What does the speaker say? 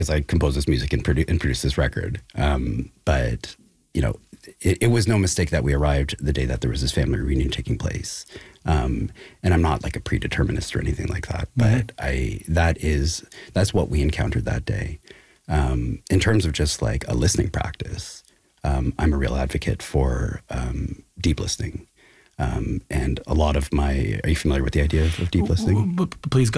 because I composed this music and produced this record. But, you know, it was no mistake that we arrived the day that there was this family reunion taking place. And I'm not like a predeterminist or anything like that, but that's what we encountered that day. In terms of just like a listening practice, I'm a real advocate for deep listening. And a lot of are you familiar with the idea of deep listening? Please